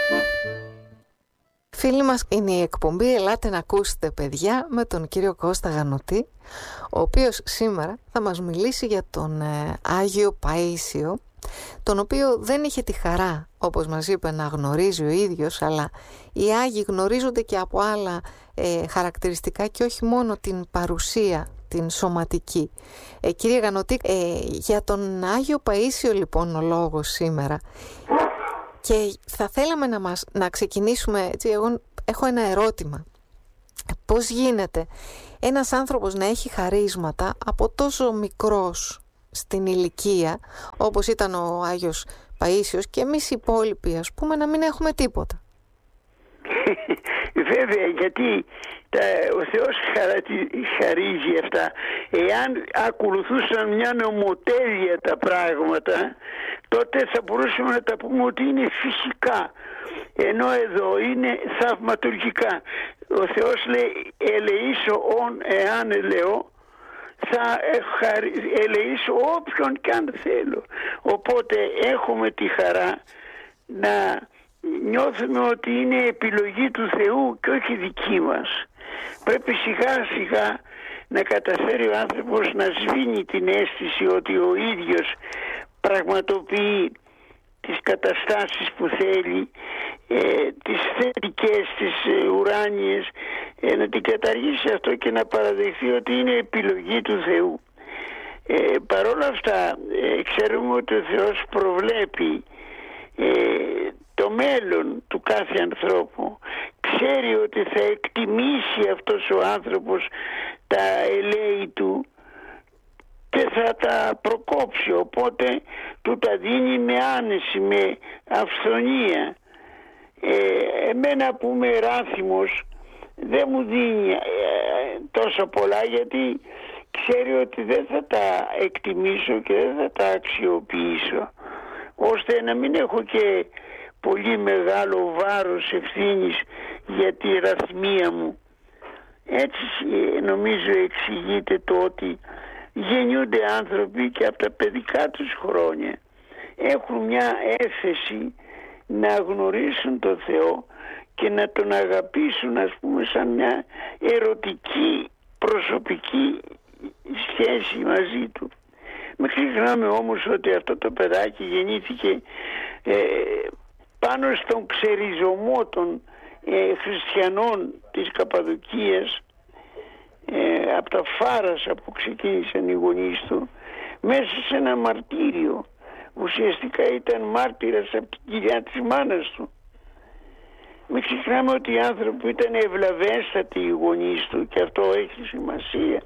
Φίλοι μας, είναι η εκπομπή «Ελάτε να ακούσετε, παιδιά», με τον κύριο Κώστα Γανωτή, ο οποίος σήμερα θα μας μιλήσει για τον Άγιο Παΐσιο, τον οποίο δεν είχε τη χαρά, όπως μας είπε, να γνωρίζει ο ίδιος, αλλά οι Άγιοι γνωρίζονται και από άλλα χαρακτηριστικά και όχι μόνο την παρουσία, την σωματική. Κύριε Γανωτή, για τον Άγιο Παΐσιο λοιπόν ο λόγος σήμερα. Και θα θέλαμε να ξεκινήσουμε, έτσι, εγώ έχω ένα ερώτημα. Πώς γίνεται ένας άνθρωπος να έχει χαρίσματα από τόσο μικρός στην ηλικία, όπως ήταν ο Άγιος Παΐσιος, και εμείς οι υπόλοιποι, ας πούμε, να μην έχουμε τίποτα? Βέβαια, γιατί ο Θεός χαρίζει αυτά. Εάν ακολουθούσαν μια νομοτέλεια τα πράγματα, τότε θα μπορούσαμε να τα πούμε ότι είναι φυσικά, ενώ εδώ είναι θαυματουργικά. Ο Θεός λέει ελεήσω ον εάν ελεώ, θα ελεήσω όποιον και αν θέλω. Οπότε έχουμε τη χαρά να νιώθουμε ότι είναι επιλογή του Θεού και όχι δική μας. Πρέπει σιγά σιγά να καταφέρει ο άνθρωπος να σβήνει την αίσθηση ότι ο ίδιος πραγματοποιεί τις καταστάσεις που θέλει, τις θετικές, τις ουράνιες, να την καταργήσει αυτό και να παραδεχθεί ότι είναι επιλογή του Θεού. Παρόλα αυτά ξέρουμε ότι ο Θεός προβλέπει το μέλλον του κάθε ανθρώπου. Ξέρει ότι θα εκτιμήσει αυτός ο άνθρωπος τα ελέη του και θα τα προκόψει, οπότε του τα δίνει με άνεση, με αυθονία. Εμένα που είμαι ράθιμος δεν μου δίνει τόσο πολλά, γιατί ξέρει ότι δεν θα τα εκτιμήσω και δεν θα τα αξιοποιήσω, ώστε να μην έχω και πολύ μεγάλο βάρος ευθύνης για τη ραθμία μου. Έτσι νομίζω εξηγείται το ότι γεννιούνται άνθρωποι και από τα παιδικά τους χρόνια έχουν μια έφεση να γνωρίσουν τον Θεό και να τον αγαπήσουν, ας πούμε, σαν μια ερωτική προσωπική σχέση μαζί του. Μην ξεχνάμε όμως ότι αυτό το παιδάκι γεννήθηκε πάνω στον ξεριζωμό των χριστιανών της Καπαδοκίας, από τα Φάρασα που ξεκίνησαν οι γονείς του, μέσα σε ένα μαρτύριο. Ουσιαστικά ήταν μάρτυρας από την κοιλιά της μάνας του. Μην ξεχνάμε ότι οι άνθρωποι ήταν ευλαβέστατοι οι γονείς του, και αυτό έχει σημασία.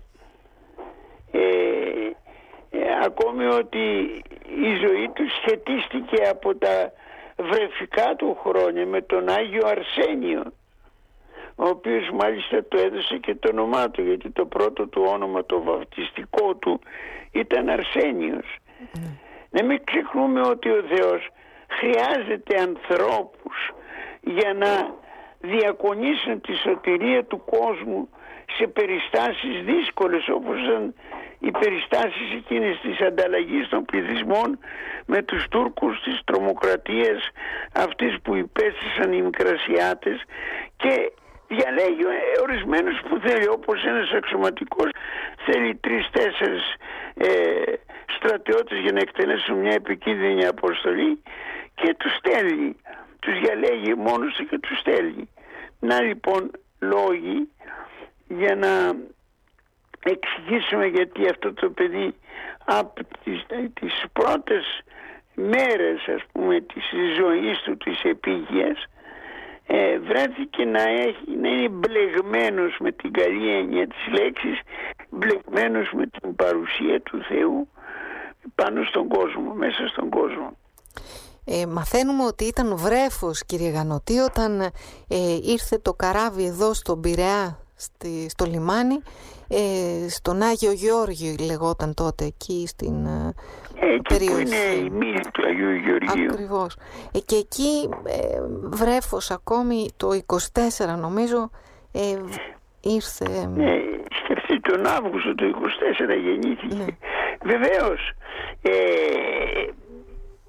Ακόμη ότι η ζωή του σχετίστηκε από τα βρεφικά του χρόνια με τον Άγιο Αρσένιο, ο οποίος μάλιστα του έδωσε και το όνομά του, γιατί το πρώτο του όνομα, το βαπτιστικό του, ήταν Αρσένιος. Να μην ξεχνούμε ότι ο Θεός χρειάζεται ανθρώπους για να διακονήσουν τη σωτηρία του κόσμου σε περιστάσεις δύσκολες, όπως ήταν οι περιστάσεις εκείνες της ανταλλαγής των πληθυσμών με τους Τούρκους, της τρομοκρατίας αυτής που υπέστησαν οι Μικρασιάτες, και διαλέγει ορισμένους που θέλει, όπως ένας αξιωματικός θέλει 3-4 στρατιώτες για να εκτελέσουν μια επικίνδυνη αποστολή και τους στέλνει, τους διαλέγει μόνος του και τους στέλνει. Να λοιπόν λόγοι για να εξηγήσουμε γιατί αυτό το παιδί από τις πρώτες μέρες, ας πούμε, της ζωής του, της επίγειας, βρέθηκε να είναι μπλεγμένος, με την καλή έννοια της λέξης, μπλεγμένος με την παρουσία του Θεού πάνω στον κόσμο, μέσα στον κόσμο. Μαθαίνουμε ότι ήταν βρέφος, κύριε Γανωτή, όταν ήρθε το καράβι εδώ στον Πειραιά, στο λιμάνι, στον Άγιο Γεώργιο λεγόταν τότε, εκεί στην περιοχή. Εκεί που είναι η μύλη του Αγίου Γεωργίου. Ακριβώς. Και εκεί βρέφος ακόμη το 24 νομίζω ήρθε. Σκεφτείτε, τον Αύγουστο του 24 γεννήθηκε. Ναι. Βεβαίως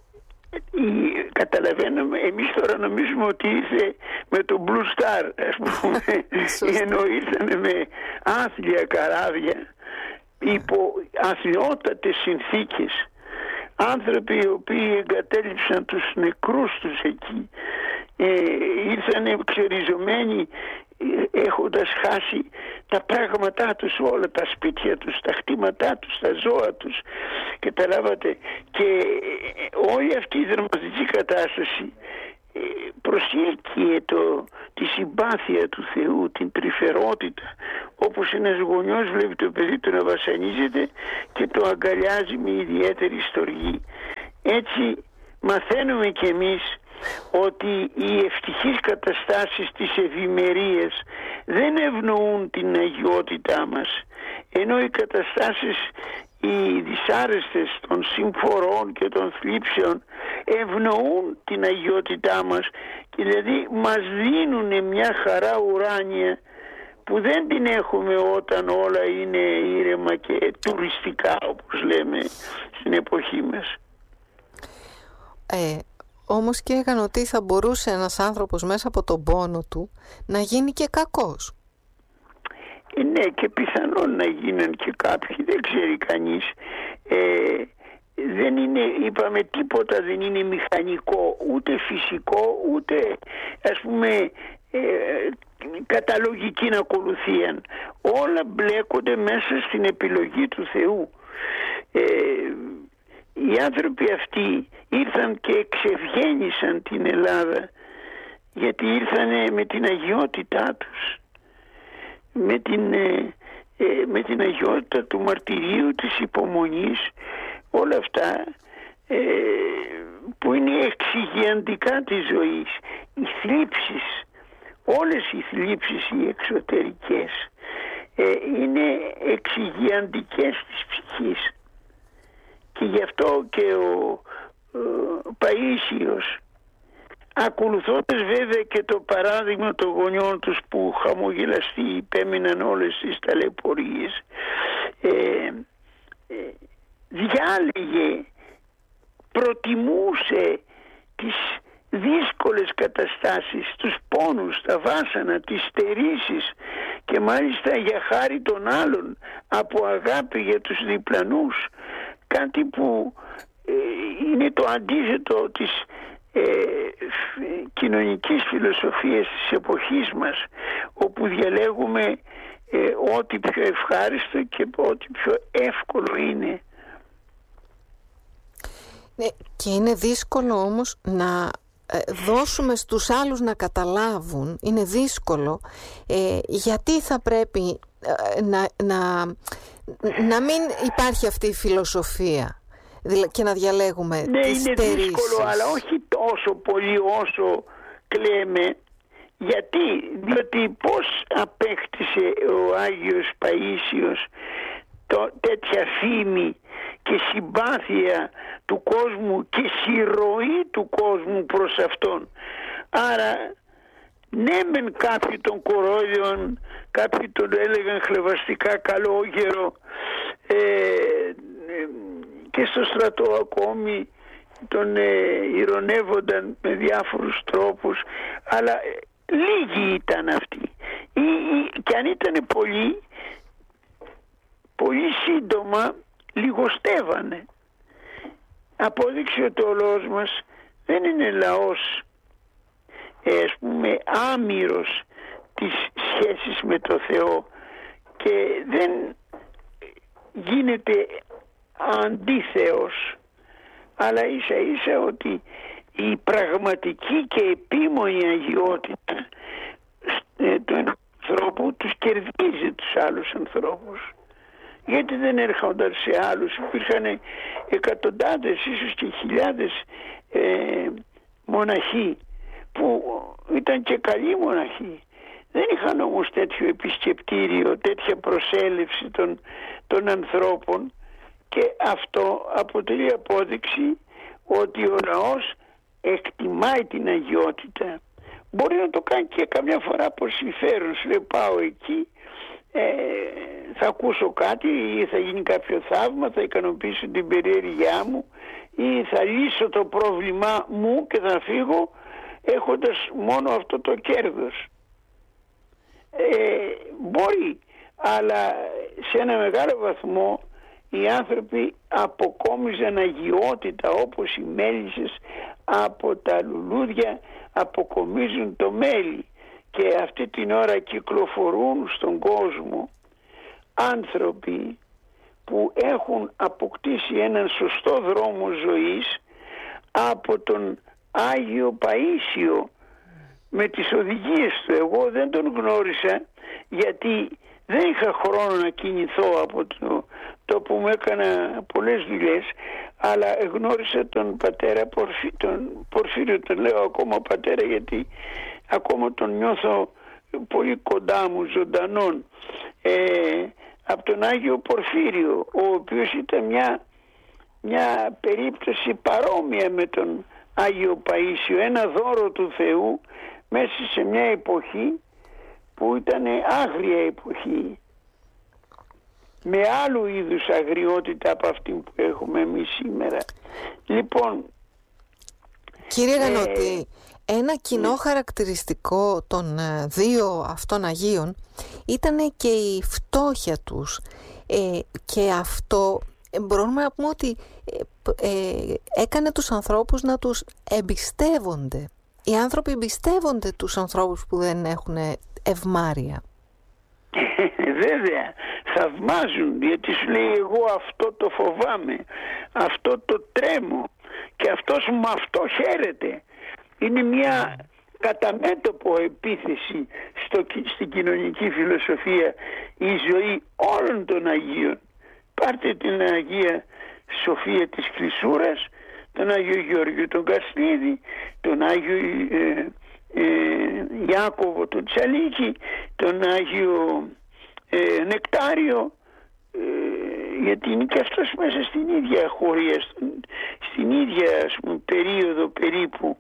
καταλαβαίνουμε, εμείς τώρα νομίζουμε ότι ήρθε με το Blue Star, ας πούμε, ενώ ήρθανε με άθλια καράβια υπό αθλιότατες συνθήκες, άνθρωποι οι οποίοι εγκατέλειψαν τους νεκρούς τους εκεί, ήρθανε ξεριζωμένοι, έχοντας χάσει τα πράγματά τους, όλα τα σπίτια τους, τα χτήματά τους, τα ζώα τους, καταλάβατε, και όλη αυτή η δραματική κατάσταση προσήλκυε τη συμπάθεια του Θεού, την τρυφερότητα, όπως ένας γονιός βλέπει το παιδί του να βασανίζεται και το αγκαλιάζει με ιδιαίτερη στοργή. Έτσι μαθαίνουμε κι εμείς ότι οι ευτυχείς καταστάσεις της ευημερίας δεν ευνοούν την αγιότητά μας, ενώ οι καταστάσεις οι δυσάρεστες των συμφορών και των θλίψεων ευνοούν την αγιότητά μας, και δηλαδή μας δίνουν μια χαρά ουράνια που δεν την έχουμε όταν όλα είναι ήρεμα και τουριστικά, όπως λέμε στην εποχή μας. Όμως και έκανα ότι θα μπορούσε ένας άνθρωπος μέσα από τον πόνο του να γίνει και κακός. Ναι, και πιθανόν να γίνουν και κάποιοι, δεν ξέρει κανείς. Δεν είναι, είπαμε, τίποτα δεν είναι μηχανικό, ούτε φυσικό, ούτε, ας πούμε, κατά λογική ακολουθία. Όλα μπλέκονται μέσα στην επιλογή του Θεού. Οι άνθρωποι αυτοί ήρθαν και εξευγέννησαν την Ελλάδα, γιατί ήρθανε με την αγιότητά τους, με την αγιότητα του μαρτυρίου, της υπομονής, όλα αυτά που είναι εξυγιαντικά της ζωής. Οι θλίψεις, όλες οι θλίψεις οι εξωτερικές είναι εξυγιαντικές της ψυχής, και γι' αυτό και ο Παΐσιος, ακολουθώντας βέβαια και το παράδειγμα των γονιών τους που χαμογελαστοί υπέμειναν όλες τις ταλαιπωρίες, διάλεγε, προτιμούσε τις δύσκολες καταστάσεις, τους πόνους, τα βάσανα, τις στερήσεις, και μάλιστα για χάρη των άλλων, από αγάπη για τους διπλανούς, κάτι που είναι το αντίθετο της κοινωνικής φιλοσοφίας της εποχής μας, όπου διαλέγουμε ό,τι πιο ευχάριστο και ό,τι πιο εύκολο είναι. Ναι, και είναι δύσκολο όμως να δώσουμε στους άλλους να καταλάβουν, είναι δύσκολο, γιατί θα πρέπει να μην υπάρχει αυτή η φιλοσοφία και να διαλέγουμε τις στερήσεις. Είναι δύσκολο, αλλά όχι τόσο πολύ όσο κλαίμε. Γιατί? Διότι πώς απέκτησε ο Άγιος Παΐσιος τέτοια φήμη και συμπάθεια του κόσμου και συρροή του κόσμου προς αυτόν? Άρα ναι, μεν κάποιοι τον κορόιδευαν, κάποιοι τον έλεγαν χλευαστικά καλόγερο, και στο στρατό ακόμη τον ηρωνεύονταν με διάφορους τρόπους, αλλά λίγοι ήταν αυτοί, και αν ήταν πολλοί, πολύ σύντομα λιγοστεύανε. Απόδειξε ότι ο λαός μας δεν είναι λαός, ας πούμε, άμυρος της σχέσης με το Θεό, και δεν γίνεται αντίθεος, αλλά ίσα ίσα ότι η πραγματική και επίμονη αγιότητα του ανθρώπου τους κερδίζει τους άλλους ανθρώπους. Γιατί δεν έρχονταν σε άλλους? Υπήρχαν εκατοντάδες, ίσως και χιλιάδες μοναχοί που ήταν και καλοί μοναχοί. Δεν είχαν όμως τέτοιο επισκεπτήριο, τέτοια προσέλευση των ανθρώπων, και αυτό αποτελεί απόδειξη ότι ο λαός εκτιμάει την αγιότητα. Μπορεί να το κάνει και καμιά φορά από συμφέρον. Σου λέει, πάω εκεί, θα ακούσω κάτι ή θα γίνει κάποιο θαύμα, θα ικανοποιήσω την περιέργειά μου, ή θα λύσω το πρόβλημά μου και θα φύγω έχοντας μόνο αυτό το κέρδος. Μπορεί, αλλά σε ένα μεγάλο βαθμό οι άνθρωποι αποκόμιζαν αγιότητα, όπως οι μέλισσες από τα λουλούδια αποκομίζουν το μέλι, και αυτή την ώρα κυκλοφορούν στον κόσμο άνθρωποι που έχουν αποκτήσει έναν σωστό δρόμο ζωής από τον Άγιο Παΐσιο με τις οδηγίες του. Εγώ δεν τον γνώρισα γιατί δεν είχα χρόνο να κινηθώ από το που μου έκανα πολλές δουλειές, αλλά γνώρισα τον πατέρα τον Πορφύριο, τον λέω ακόμα πατέρα γιατί ακόμα τον νιώθω πολύ κοντά μου ζωντανόν, από τον Άγιο Πορφύριο, ο οποίος ήταν μια περίπτωση παρόμοια με τον Άγιο Παΐσιο, ένα δώρο του Θεού μέσα σε μια εποχή που ήταν άγρια εποχή, με άλλου είδους αγριότητα από αυτή που έχουμε εμείς σήμερα. Λοιπόν, κύριε Γανώτη, ένα κοινό χαρακτηριστικό των δύο αυτών Αγίων ήταν και η φτώχεια τους, και αυτό μπορούμε να πούμε ότι έκανε τους ανθρώπους να τους εμπιστεύονται. Οι άνθρωποι εμπιστεύονται τους ανθρώπους που δεν έχουν ευμάρεια. Βέβαια, θαυμάζουν, γιατί σου λέει εγώ αυτό το φοβάμαι, αυτό το τρέμω και αυτός με αυτό χαίρεται. Είναι μια κατά μέτωπο επίθεση στην κοινωνική φιλοσοφία η ζωή όλων των Αγίων. Πάρτε την Αγία Σοφία της Κλεισούρας, τον Άγιο Γεώργιο τον Καστίδη, τον Άγιο Ιάκωβο τον Τσαλίκη, τον Άγιο Νεκτάριο, γιατί είναι και αυτός μέσα στην ίδια χωρία, στην ίδια, ας πούμε, περίοδο περίπου,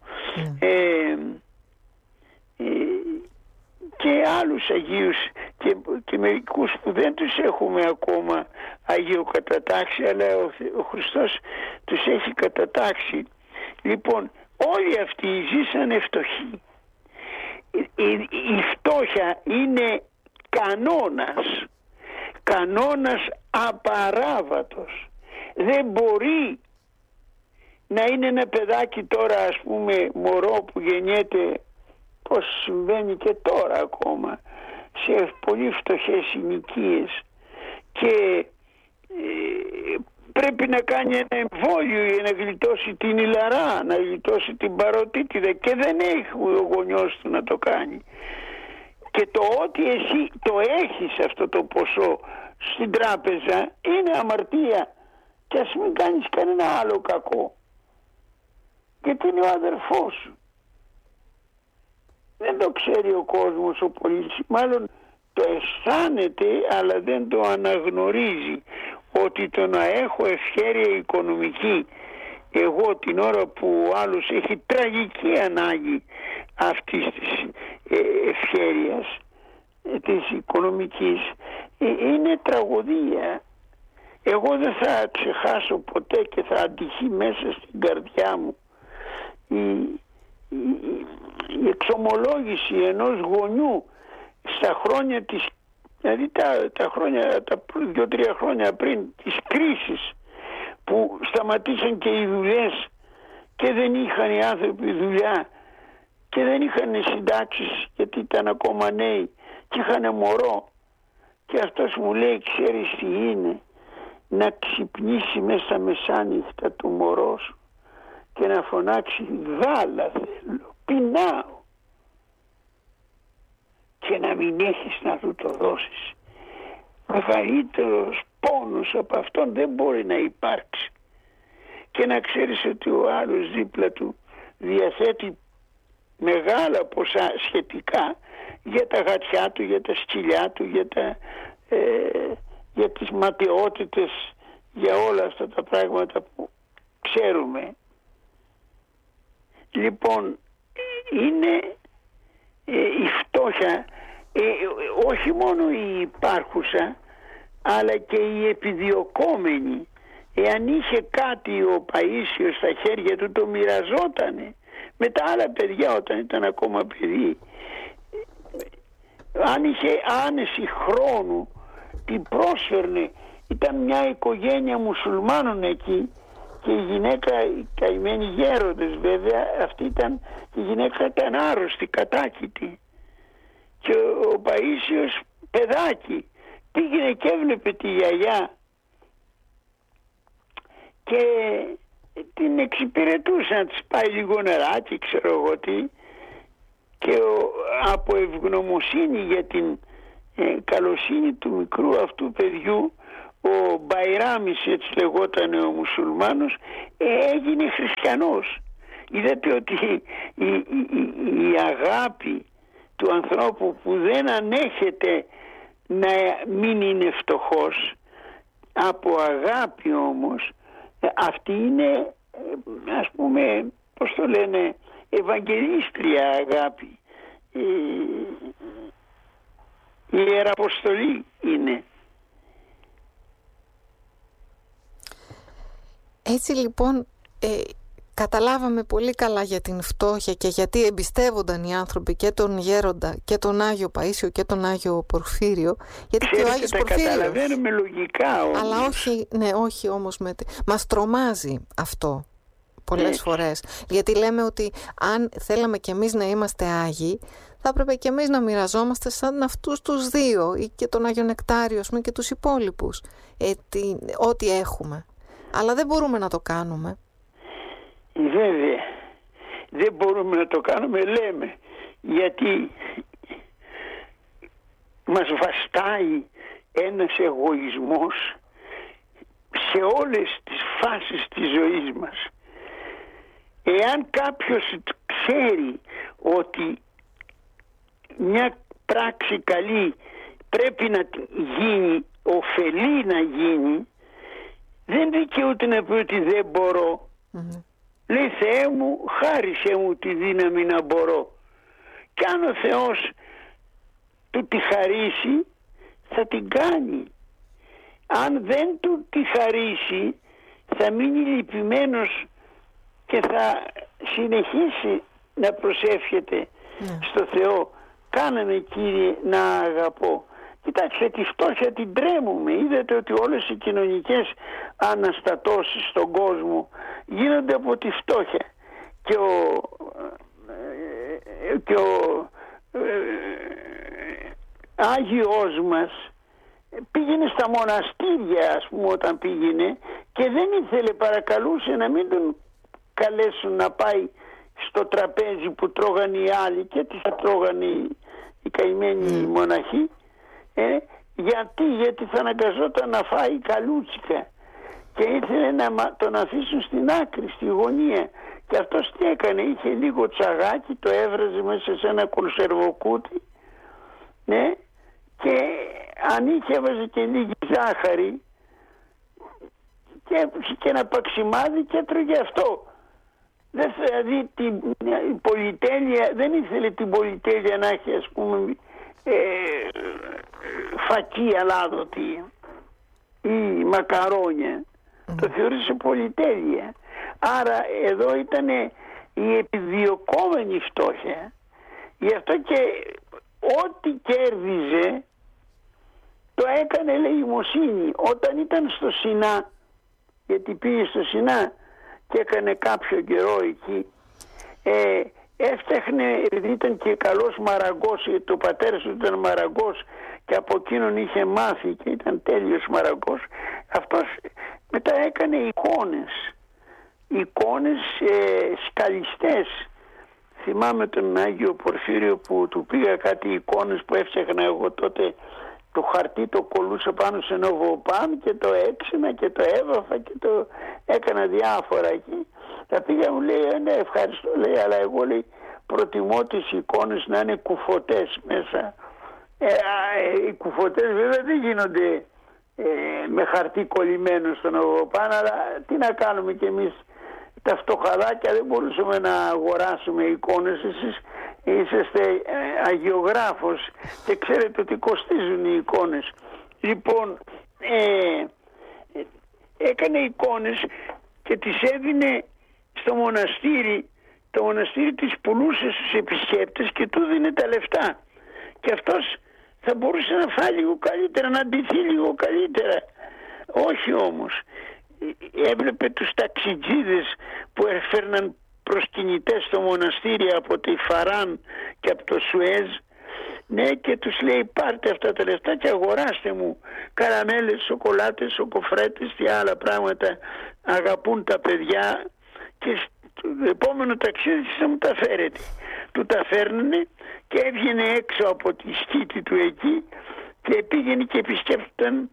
και άλλους Αγίους και μερικούς που δεν τους έχουμε ακόμα αγιοκατατάξει, αλλά ο Χριστός τους έχει κατατάξει. Λοιπόν, όλοι αυτοί ζήσανε φτωχοί. Η φτώχεια είναι κανόνας απαράβατος. Δεν μπορεί να είναι ένα παιδάκι τώρα, ας πούμε, μωρό που γεννιέται, πως συμβαίνει και τώρα ακόμα, σε πολύ φτωχές συνοικίες, και πρέπει να κάνει ένα εμβόλιο για να γλιτώσει την ηλαρά, να γλιτώσει την παροτίτιδα, και δεν έχει ο γονιός του να το κάνει. Και το ότι εσύ το έχεις αυτό το ποσό στην τράπεζα είναι αμαρτία, και ας μην κάνεις κανένα άλλο κακό, γιατί είναι ο αδερφός σου. Δεν το ξέρει ο κόσμος ο πολίτης, μάλλον το αισθάνεται αλλά δεν το αναγνωρίζει, ότι το να έχω ευχέρεια οικονομική εγώ την ώρα που ο άλλος έχει τραγική ανάγκη αυτής της ευχέρειας της οικονομικής, είναι τραγωδία. Εγώ δεν θα ξεχάσω ποτέ και θα αντυχεί μέσα στην καρδιά μου η εξομολόγηση ενός γονιού στα χρόνια της, δηλαδή τα 2-3 χρόνια πριν της κρίσης, που σταματήσαν και οι δουλειές και δεν είχαν οι άνθρωποι δουλειά και δεν είχαν συντάξεις γιατί ήταν ακόμα νέοι και είχαν μωρό, και αυτός μου λέει, ξέρεις τι είναι να ξυπνήσει μέσα στα μεσάνυχτα του μωρό σου και να φωνάξει γάλα θέλω, πεινάω, και να μην έχεις να του το δώσεις. Μεγαλύτερος πόνος από αυτόν δεν μπορεί να υπάρξει. Και να ξέρεις ότι ο άλλος δίπλα του διαθέτει μεγάλα ποσά σχετικά για τα γατιά του, για τα σκυλιά του, για τις ματαιότητες, για όλα αυτά τα πράγματα που ξέρουμε. Λοιπόν, είναι η φτώχεια, όχι μόνο η υπάρχουσα, αλλά και η επιδιωκόμενη εάν είχε κάτι ο Παΐσιος στα χέρια του, το μοιραζότανε με τα άλλα παιδιά όταν ήταν ακόμα παιδί. Αν είχε άνεση χρόνου, την πρόσφερνε. Ήταν μια οικογένεια μουσουλμάνων εκεί και η γυναίκα, οι καημένοι γέροντες βέβαια, αυτή ήταν, η γυναίκα ήταν άρρωστη, κατάκητη, και ο Παΐσιος παιδάκι πήγαινε και έβλεπε τη γιαγιά και την εξυπηρετούσε, να της πάει λίγο νεράκι, ξέρω εγώ τι, και από ευγνωμοσύνη για την καλοσύνη του μικρού αυτού παιδιού, ο Μπαϊράμις, έτσι λεγόταν ο μουσουλμάνος, έγινε χριστιανός. Είδατε ότι η αγάπη του ανθρώπου που δεν ανέχεται να μην είναι φτωχός, από αγάπη όμως, αυτή είναι, ας πούμε, πώς το λένε, ευαγγελίστρια αγάπη, η ιεραποστολή είναι. Έτσι λοιπόν καταλάβαμε πολύ καλά για την φτώχεια και γιατί εμπιστεύονταν οι άνθρωποι και τον Γέροντα και τον Άγιο Παΐσιο και τον Άγιο Πορφύριο. Γιατί και ο Άγιος Πορφύριος, καταλαβαίνουμε λογικά όμως. Αλλά όχι, ναι, όχι όμως μας τρομάζει αυτό πολλές φορές. Γιατί λέμε ότι αν θέλαμε κι εμείς να είμαστε Άγιοι, θα έπρεπε κι εμείς να μοιραζόμαστε σαν αυτούς τους δύο ή και τον Άγιο Νεκτάριο και τους υπόλοιπους ό,τι έχουμε. Αλλά δεν μπορούμε να το κάνουμε. Βέβαια, δεν μπορούμε να το κάνουμε, λέμε, γιατί μας βαστάει ένας εγωισμός σε όλες τις φάσεις της ζωής μας. Εάν κάποιος ξέρει ότι μια πράξη καλή πρέπει να γίνει, ωφελεί να γίνει, δεν δικαιούται να πει ότι δεν μπορώ. Λέει, Θεέ μου, χάρισέ μου τη δύναμη να μπορώ. Και αν ο Θεός του τη χαρίσει, θα την κάνει. Αν δεν του τη χαρίσει, θα μείνει λυπημένος και θα συνεχίσει να προσεύχεται στο Θεό. Κάνε με, Κύριε, να αγαπώ. Κοιτάξτε, τη φτώχεια την τρέμουμε. Είδατε ότι όλες οι κοινωνικές αναστατώσεις στον κόσμο γίνονται από τη φτώχεια. Και ο Άγιος μας πήγαινε στα μοναστήρια, ας πούμε, όταν πήγαινε, και δεν ήθελε, παρακαλούσε να μην τον καλέσουν να πάει στο τραπέζι που τρώγανε οι άλλοι και τι θα τρώγανε οι καημένοι μοναχοί. Γιατί θα αναγκαζόταν να φάει καλούτσικα και ήθελε να τον αφήσουν στην άκρη, στη γωνία. Και αυτός τι έκανε, είχε λίγο τσαγάκι, το έβραζε μέσα σε ένα κονσερβοκούτι, ναι, και αν είχε έβαζε και λίγη ζάχαρη και έπαιξε και ένα παξιμάδι και έτρωγε αυτό. Δηλαδή η πολυτέλεια, δεν ήθελε την πολυτέλεια να έχει, ας πούμε, φακή αλάδοτη ή μακαρόνια. Το θεωρήσε πολυτέλεια. Άρα εδώ ήταν η επιδιωκόμενη φτώχεια. Γι' αυτό και ό,τι κέρδιζε το έκανε ελεημοσύνη. Όταν ήταν στο Σινά, γιατί πήγε στο Σινά και έκανε κάποιο καιρό εκεί, έφτιαχνε, επειδή ήταν και καλός μαραγκός, το πατέρας του ήταν μαραγκός και από εκείνον είχε μάθει και ήταν τέλειος μαραγκός, αυτός μετά έκανε εικόνες σκαλιστές. Θυμάμαι τον Άγιο Πορφύριο που του πήγα κάτι εικόνες που έφτιαχνα εγώ τότε, το χαρτί το κολούσα πάνω σε ένα βοπάν και το έξινα και το έβαφα και το έκανα διάφορα εκεί. Τα πήγα, μου λέει, ναι, ευχαριστώ, λέει, αλλά εγώ, λέει, προτιμώ τις εικόνες να είναι κουφωτές μέσα. Οι κουφωτές βέβαια δεν γίνονται με χαρτί κολλημένο στον βοπάν, αλλά τι να κάνουμε κι εμείς τα φτωχαδάκια, δεν μπορούσαμε να αγοράσουμε εικόνες. Εσείς είσαστε αγιογράφος και ξέρετε ότι κοστίζουν οι εικόνες. Λοιπόν, έκανε εικόνες και τις έδινε στο μοναστήρι. Το μοναστήρι τις πουλούσε στους επισκέπτες και του δίνε τα λεφτά. Και αυτός θα μπορούσε να φάει λίγο καλύτερα, να ντυθεί λίγο καλύτερα. Όχι όμως. Έβλεπε τους ταξιτζίδες που έφερναν προσκυνητές στο μοναστήρι από τη Φαράν και από το Σουέζ. Ναι, και τους λέει πάρτε αυτά τα λεφτά και αγοράστε μου καραμέλες, σοκολάτες, σοκοφρέτες, τι άλλα πράγματα αγαπούν τα παιδιά, και το επόμενο ταξίδι θα μου τα φέρετε. Του τα φέρνανε και έβγαινε έξω από τη σκήτη του εκεί και πήγαινε και επισκέπτονταν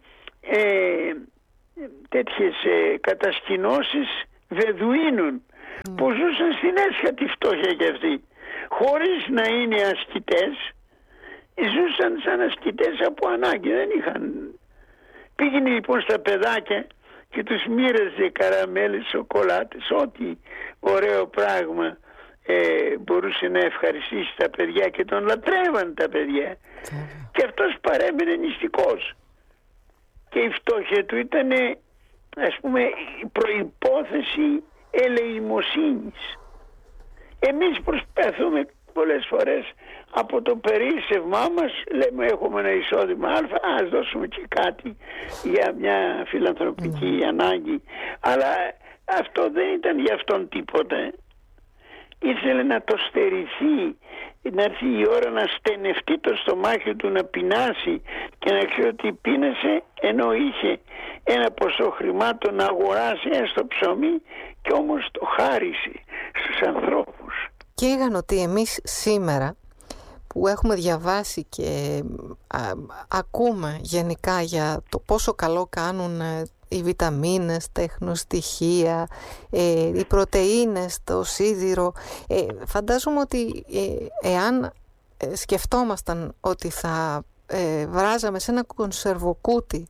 τέτοιες κατασκηνώσεις Βεδουίνων που ζούσαν στην έσχατη φτώχεια κι αυτοί, χωρίς να είναι ασκητές. Ζούσαν σαν ασκητές από ανάγκη, δεν είχαν. Πήγαινε λοιπόν στα παιδάκια και τους μοίραζε καραμέλες, σοκολάτες, ό,τι ωραίο πράγμα μπορούσε να ευχαριστήσει τα παιδιά, και τον λατρεύαν τα παιδιά. Και αυτός παρέμενε νηστικός. Και η φτώχεια του ήταν, ας πούμε, η προϋπόθεση ελεημοσύνης. Εμείς προσπαθούμε πολλές φορές από το περίσσευμά μας, λέμε έχουμε ένα εισόδημα αλφα, ας δώσουμε και κάτι για μια φιλανθρωπική ανάγκη. Αλλά αυτό δεν ήταν για αυτόν τίποτα. Ήθελε να το στερηθεί, να έρθει η ώρα να στενευτεί το στομάχι του, να πεινάσει και να ξέρει ότι πίνασε, ενώ είχε ένα ποσό χρημάτων να αγοράσει έστω ψωμί, και όμως το χάρισε στους ανθρώπους. Και έλεγαν ότι εμείς σήμερα που έχουμε διαβάσει και ακούμε γενικά για το πόσο καλό κάνουν οι βιταμίνες, τα εχνοστοιχεία, οι πρωτεΐνες, το σίδηρο, φαντάζομαι ότι εάν σκεφτόμασταν ότι θα βράζαμε σε ένα κονσερβοκούτι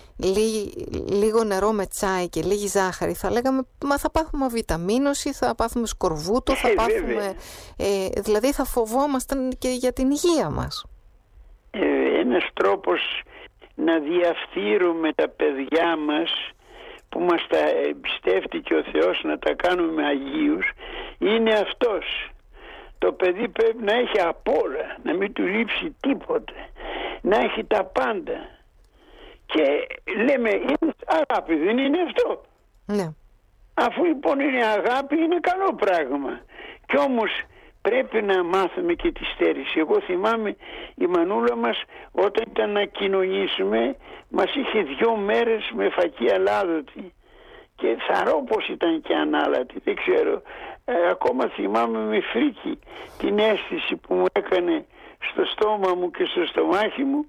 λίγο νερό με τσάι και λίγη ζάχαρη, θα λέγαμε μα θα πάθουμε βιταμίνωση, θα πάθουμε σκορβούτο, θα πάθουμε, δηλαδή θα φοβόμασταν και για την υγεία μας. Ένας τρόπος να διαφθείρουμε τα παιδιά μας, που μας τα εμπιστεύτηκε ο Θεός να τα κάνουμε αγίους, είναι αυτός. Το παιδί πρέπει να έχει απ' όλα, να μην του λείψει τίποτε, να έχει τα πάντα. Και λέμε είναι αγάπη, δεν είναι αυτό? Ναι. Αφού λοιπόν είναι αγάπη, είναι καλό πράγμα. Κι όμως πρέπει να μάθουμε και τη στέρηση. Εγώ θυμάμαι η μανούλα μας όταν ήταν να κοινωνήσουμε, μας είχε 2 μέρες με φακή αλάδοτη και θαρώ πως ήταν και ανάλατη, δεν ξέρω. Ακόμα θυμάμαι με φρίκι την αίσθηση που μου έκανε στο στόμα μου και στο στομάχι μου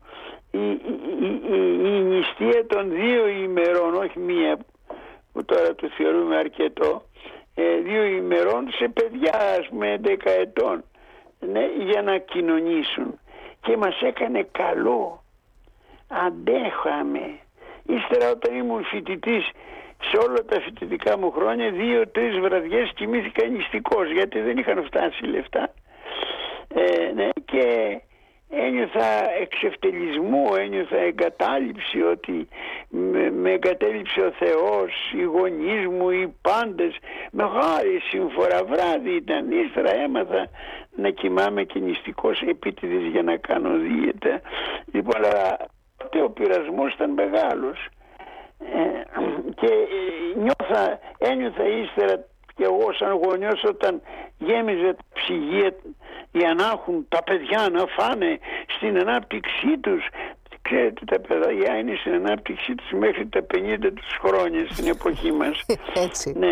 η νηστεία των 2 ημερών, όχι μία που τώρα το θεωρούμε αρκετό, 2 ημερών σε παιδιά, ας πούμε 11 ετών, ναι, για να κοινωνήσουν, και μας έκανε καλό, αντέχαμε. Ύστερα όταν ήμουν φοιτητής, σε όλα τα φοιτητικά μου χρόνια 2-3 βραδιές κοιμήθηκα νηστικός, γιατί δεν είχαν φτάσει λεφτά, ναι, και ένιωθα εξευτελισμού, ένιωθα εγκατάλειψη, ότι με εγκατέλειψε ο Θεός, οι γονείς μου, οι πάντες. Μεγάλη συμφορά, βράδυ ήταν. Ύστερα έμαθα να κοιμάμαι και νηστικός επίτηδες για να κάνω δίαιτα. Λοιπόν, αλλά τότε ο πειρασμός ήταν μεγάλος. Και ένιωθα ύστερα και εγώ σαν γονιός, όταν γέμιζε τα ψυγεία για να έχουν τα παιδιά να φάνε στην ανάπτυξή τους. Ξέρετε, τα παιδιά είναι στην ανάπτυξή τους μέχρι τα 50 τους χρόνια στην εποχή μας. Έτσι, ναι,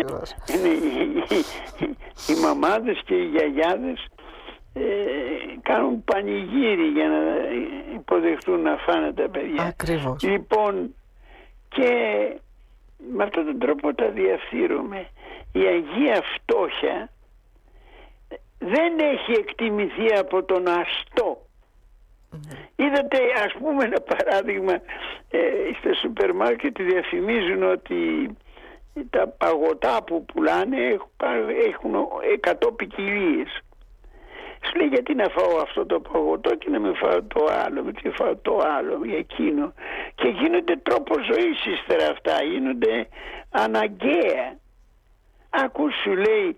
οι μαμάδες και οι γιαγιάδες κάνουν πανηγύρι για να υποδεχτούν να φάνε τα παιδιά. Ακριβώς. Λοιπόν, και με αυτόν τον τρόπο τα διαφθείρουμε. Η Αγία Φτώχεια δεν έχει εκτιμηθεί από τον αστό. Είδατε, ας πούμε, ένα παράδειγμα, στα σούπερ μάρκετ διαφημίζουν ότι τα παγωτά που πουλάνε έχουν 100 ποικιλίες. Σου λέει γιατί να φάω αυτό το παγωτό και να με φάω το άλλο, με φάω το άλλο, εκείνο. Και γίνονται τρόπο ζωής ύστερα αυτά, γίνονται αναγκαία. Άκου σου λέει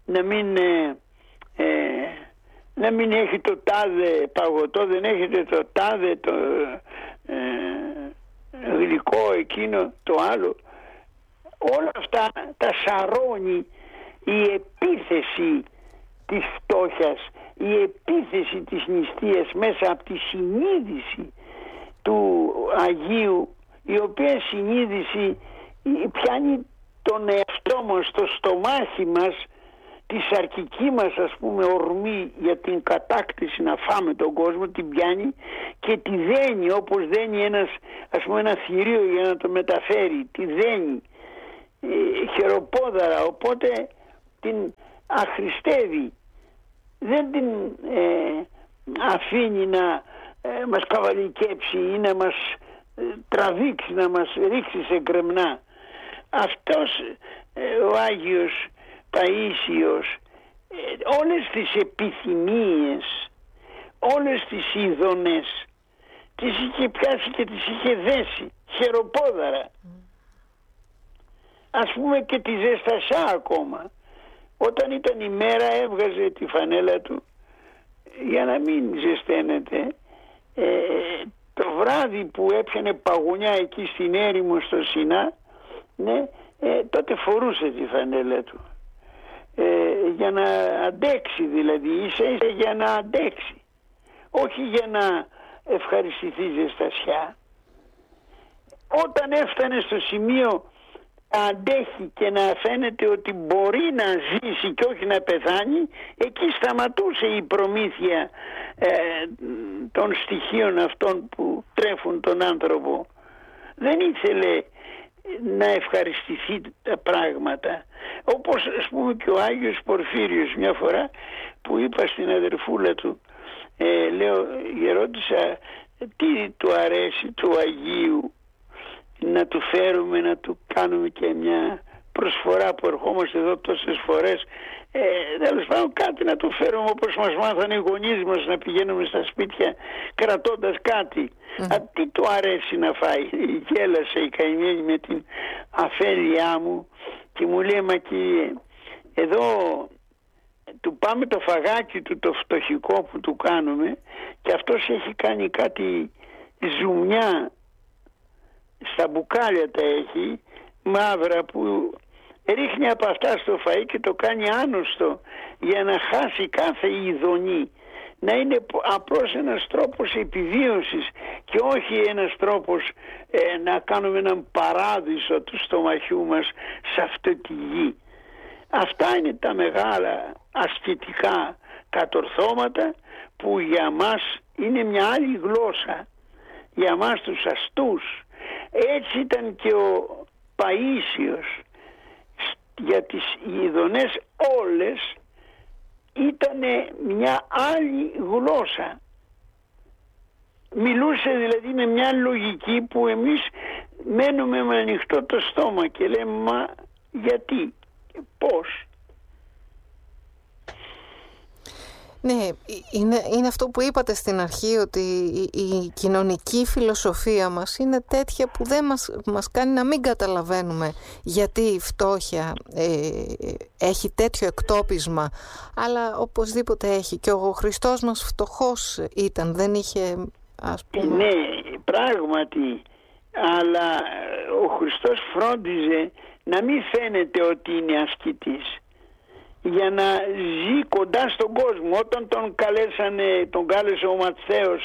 να μην έχει το τάδε παγωτό, δεν έχετε το τάδε το γλυκό εκείνο το άλλο. Όλα αυτά τα σαρώνει η επίθεση της φτώχειας, η επίθεση της νηστείας μέσα από τη συνείδηση του Αγίου, η οποία συνείδηση πιάνει τον εαυτό μας, το στομάχι μας, τη σαρκική μας ας πούμε ορμή για την κατάκτηση να φάμε τον κόσμο, την πιάνει και τη δένει όπως δένει ένα θηρίο για να το μεταφέρει, τη δένει χεροπόδαρα, οπότε την αχρηστεύει, δεν την αφήνει να μας καβαλικέψει ή να μας τραβήξει, να μας ρίξει σε γκρεμνά. Αυτός ο Άγιος Παΐσιος όλες τις επιθυμίες, όλες τις ειδονές τις είχε πιάσει και τις είχε δέσει χεροπόδαρα. Ας πούμε και τη ζεστασιά ακόμα. Όταν ήταν η μέρα έβγαζε τη φανέλα του για να μην ζεσταίνεται. Το βράδυ που έπιανε παγωνιά εκεί στην έρημο στο Σινά, ναι, τότε φορούσε τη φανέλα του. Για να αντέξει δηλαδή, ίσα για να αντέξει. Όχι για να ευχαριστηθεί ζεστασιά. Όταν έφτανε στο σημείο αντέχει και να φαίνεται ότι μπορεί να ζήσει και όχι να πεθάνει, εκεί σταματούσε η προμήθεια των στοιχείων αυτών που τρέφουν τον άνθρωπο. Δεν ήθελε να ευχαριστηθεί τα πράγματα, όπως ας πούμε και ο Άγιος Πορφύριος μια φορά που είπα στην αδερφούλα του, λέω, ρώτησα τι του αρέσει του Αγίου, να του φέρουμε, να του κάνουμε και μια προσφορά που ερχόμαστε εδώ τόσες φορές, τέλος πάντων κάτι να του φέρουμε όπως μας μάθανε οι γονείς μας, να πηγαίνουμε στα σπίτια κρατώντας κάτι. Τι του αρέσει να φάει? Γέλασε η καημένη με την αφέλειά μου και μου λέει, μα κύριε, εδώ του πάμε το φαγάκι του το φτωχικό που του κάνουμε και αυτός έχει κάνει κάτι ζουμιά στα μπουκάλια, τα έχει μαύρα που ρίχνει από αυτά στο φαΐ και το κάνει άνοστο για να χάσει κάθε ειδονή, να είναι απλώς ένας τρόπος επιβίωσης και όχι ένας τρόπος να κάνουμε έναν παράδεισο του στομαχιού μας σε αυτή τη γη. Αυτά είναι τα μεγάλα ασκητικά κατορθώματα που για μας είναι μια άλλη γλώσσα, για μας τους αστούς. Έτσι ήταν και ο Παΐσιος, για τις ειδονές όλες ήταν μια άλλη γλώσσα. Μιλούσε δηλαδή με μια λογική που εμείς μένουμε με ανοιχτό το στόμα και λέμε, μα γιατί, πώς? Ναι, είναι αυτό που είπατε στην αρχή, ότι η κοινωνική φιλοσοφία μας είναι τέτοια που δεν μας κάνει να μην καταλαβαίνουμε γιατί η φτώχεια έχει τέτοιο εκτόπισμα, αλλά οπωσδήποτε έχει. Και ο Χριστός μας φτωχός ήταν, δεν είχε, ας πούμε... Ναι, πράγματι, αλλά ο Χριστός φρόντιζε να μην φαίνεται ότι είναι ασκητής, για να ζει κοντά στον κόσμο. Όταν τον κάλεσε ο Ματθαίος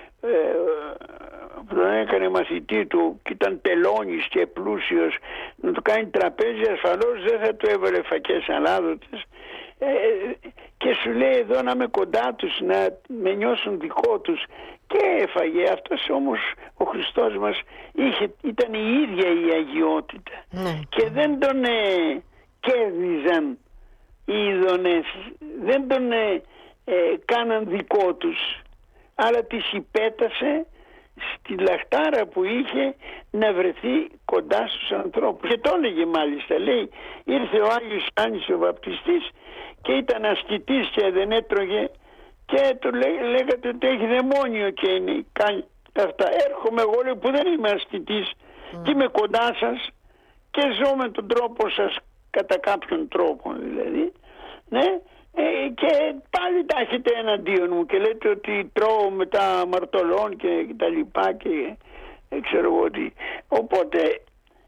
που τον έκανε μαθητή του και ήταν τελώνης και πλούσιος, να του κάνει τραπέζι, ασφαλώς δεν θα του έβαλε φακές αλάδοτες, και σου λέει εδώ να είμαι κοντά τους, να με νιώσουν δικό τους, και έφαγε. Αυτός όμως ο Χριστός μας ήταν η ίδια η αγιότητα, και δεν τον κέρδιζαν οι ειδονές, δεν τον κάναν δικό τους, αλλά τις υπέτασε στη λαχτάρα που είχε να βρεθεί κοντά στους ανθρώπους. Και το έλεγε μάλιστα, λέει, ήρθε ο Άγιος Ιωάννης ο Βαπτιστής και ήταν ασκητής και δεν έτρωγε και του λέγατε ότι έχει δαιμόνιο και είναι, κάνει αυτά. Έρχομαι εγώ, λέει, που δεν είμαι ασκητής και είμαι κοντά σας και ζω με τον τρόπο σας, κατά κάποιον τρόπο δηλαδή, ναι, και πάλι τα έχετε εναντίον μου και λέτε ότι τρώω μετά αμαρτωλών και τα λοιπά και ξέρω εγώ τι. Οπότε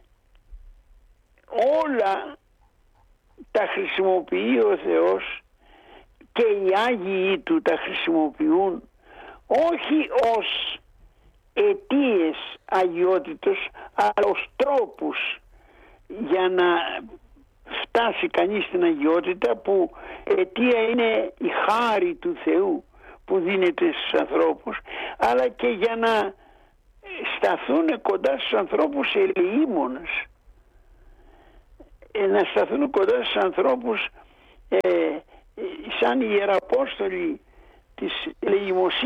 όλα τα χρησιμοποιεί ο Θεός και οι Άγιοι του τα χρησιμοποιούν όχι ως αιτίες αγιότητος, αλλά ως τρόπους για να φτάσει κανείς στην αγιότητα, που αιτία είναι η χάρη του Θεού που δίνεται στους ανθρώπους, αλλά και για να σταθούν κοντά στους ανθρώπους ελεήμονες, να σταθούν κοντά στους ανθρώπους σαν οι Ιεραπόστολοι της ελεημοσύνης